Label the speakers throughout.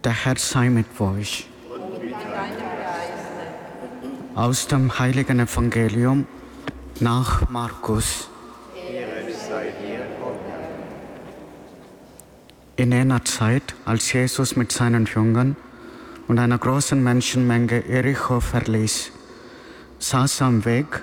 Speaker 1: Der Herr sei mit euch. Aus dem heiligen Evangelium nach Markus. In jener Zeit, als Jesus mit seinen Jüngern und einer großen Menschenmenge Jericho verließ, saß am Weg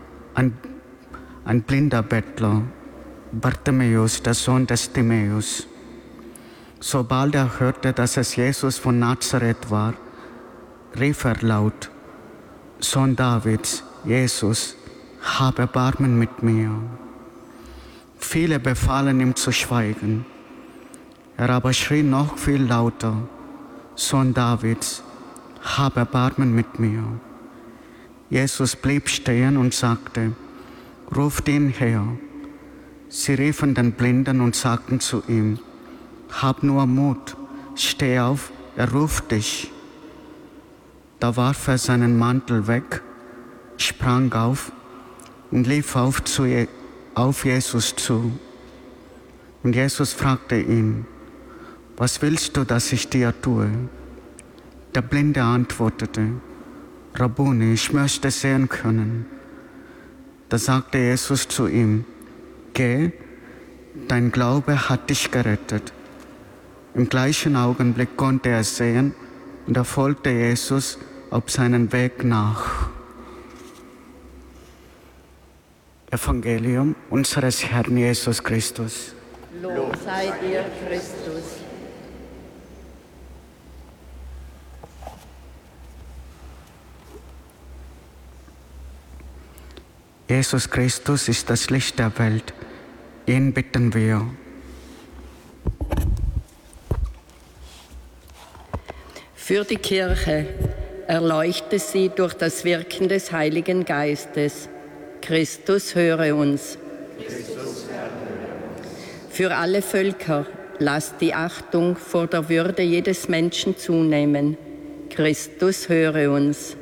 Speaker 1: ein blinder Bettler, Bartimäus, der Sohn des Timäus. Sobald er hörte, dass es Jesus von Nazareth war, rief er laut: Sohn Davids, Jesus, hab Erbarmen mit mir. Viele befahlen ihm zu schweigen. Er aber schrie noch viel lauter: Sohn Davids, hab Erbarmen mit mir. Jesus blieb stehen und sagte: Ruft ihn her. Sie riefen den Blinden und sagten zu ihm: Hab nur Mut, steh auf, er ruft dich. Da warf er seinen Mantel weg, sprang auf und lief auf Jesus zu. Und Jesus fragte ihn: Was willst du, dass ich dir tue? Der Blinde antwortete: Rabbuni, ich möchte sehen können. Da sagte Jesus zu ihm: Geh, dein Glaube hat dich gerettet. Im gleichen Augenblick konnte er sehen und er folgte Jesus auf seinen Weg nach. Evangelium unseres Herrn Jesus Christus.
Speaker 2: Lob sei dir, Christus.
Speaker 1: Jesus Christus ist das Licht der Welt. Ihn bitten wir.
Speaker 2: Für die Kirche erleuchte sie durch das Wirken des Heiligen Geistes. Christus, höre uns. Für alle Völker lasst die Achtung vor der Würde jedes Menschen zunehmen. Christus, höre uns.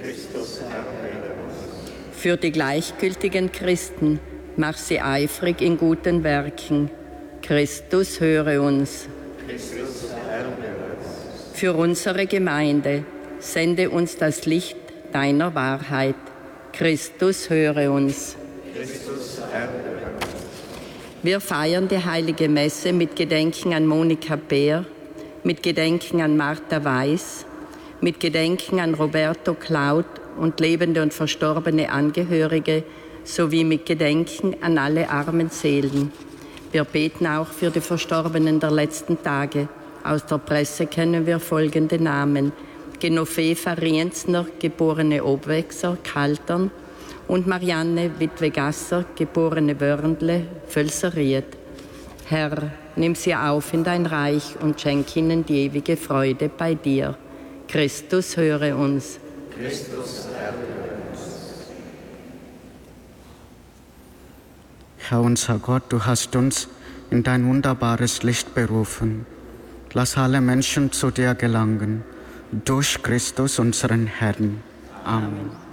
Speaker 2: Für die gleichgültigen Christen mach sie eifrig in guten Werken. Christus, höre uns. Für unsere Gemeinde sende uns das Licht deiner Wahrheit. Christus, höre uns. Wir feiern die heilige Messe mit Gedenken an Monika Beer, mit Gedenken an Martha Weiß, mit Gedenken an Roberto Klaut und lebende und verstorbene Angehörige sowie mit Gedenken an alle armen Seelen. Wir beten auch für die Verstorbenen der letzten Tage. Aus der Presse kennen wir folgende Namen: Genoveva Rienzner, geborene Obwechser, Kaltern, und Marianne Witwe Gasser, geborene Wörndle, Völseriet. Herr, nimm sie auf in dein Reich und schenk ihnen die ewige Freude bei dir. Christus, höre uns.
Speaker 3: Christus, erhöre uns.
Speaker 1: Herr unser Gott, du hast uns in dein wunderbares Licht berufen. Lass alle Menschen zu dir gelangen, durch Christus, unseren Herrn. Amen.